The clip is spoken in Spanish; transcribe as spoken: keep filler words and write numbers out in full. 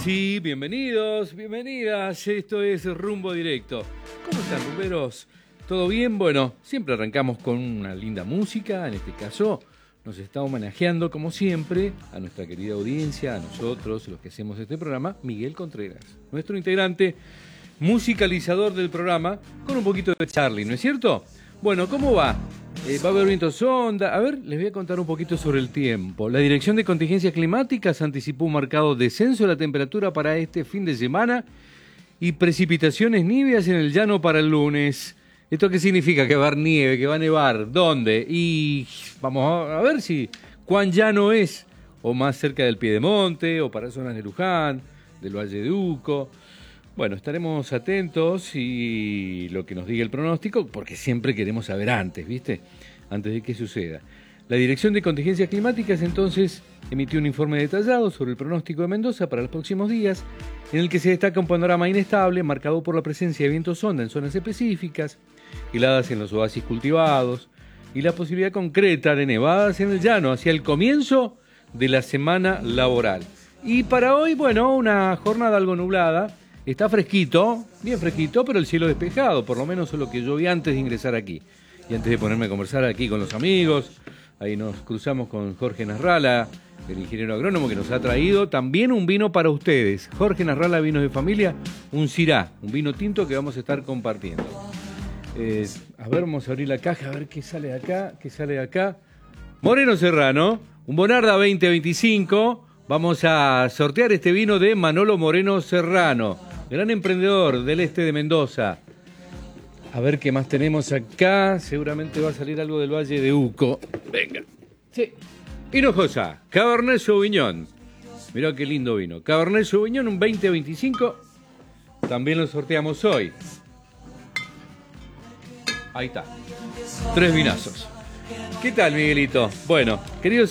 Sí, bienvenidos, bienvenidas. Esto es Rumbo Directo. ¿Cómo están, rumberos? ¿Todo bien? Bueno, siempre arrancamos con una linda música. En este caso, nos está homenajeando, como siempre, a nuestra querida audiencia, a nosotros, los que hacemos este programa, Miguel Contreras, nuestro integrante musicalizador del programa, con un poquito de Charlie, ¿no es cierto? Bueno, ¿cómo va? Eh, va a haber viento sonda. A ver, les voy a contar un poquito sobre el tiempo. La Dirección de Contingencias Climáticas anticipó un marcado descenso de la temperatura para este fin de semana y precipitaciones níveas en el llano para el lunes. ¿Esto qué significa? Que va a haber nieve, que va a nevar. ¿Dónde? Y vamos a ver si cuán llano es, o más cerca del Piedemonte, o para zonas de Luján, del Valle de Uco. Bueno, estaremos atentos y lo que nos diga el pronóstico, porque siempre queremos saber antes, ¿viste? Antes de que suceda. La Dirección de Contingencias Climáticas entonces emitió un informe detallado sobre el pronóstico de Mendoza para los próximos días, en el que se destaca un panorama inestable marcado por la presencia de vientos sonda en zonas específicas, heladas en los oasis cultivados y la posibilidad concreta de nevadas en el llano hacia el comienzo de la semana laboral. Y para hoy, bueno, una jornada algo nublada. Está fresquito, bien fresquito, pero el cielo despejado, por lo menos es lo que yo vi antes de ingresar aquí. Y antes de ponerme a conversar aquí con los amigos, ahí nos cruzamos con Jorge Nasralla, el ingeniero agrónomo que nos ha traído también un vino para ustedes. Jorge Nasralla, Vinos de Familia, un Syrah, un vino tinto que vamos a estar compartiendo. Eh, a ver, vamos a abrir la caja, a ver qué sale de acá, qué sale de acá. Moreno Serrano, un Bonarda veinte veinticinco. Vamos a sortear este vino de Manolo Moreno Serrano, gran emprendedor del este de Mendoza. A ver qué más tenemos acá. Seguramente va a salir algo del Valle de Uco. Venga. Sí. Hinojosa, Cabernet Sauvignon. Mirá qué lindo vino. Cabernet Sauvignon, un veinte veinticinco. También lo sorteamos hoy. Ahí está. Tres vinazos. ¿Qué tal, Miguelito? Bueno, queridos